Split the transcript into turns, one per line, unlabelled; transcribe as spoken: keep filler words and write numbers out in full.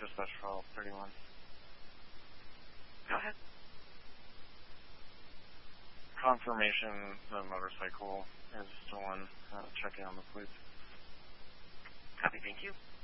dispatch for thirty-one.
Go ahead.
Confirmation the motorcycle is stolen. Uh, checking on the police.
Copy, thank you.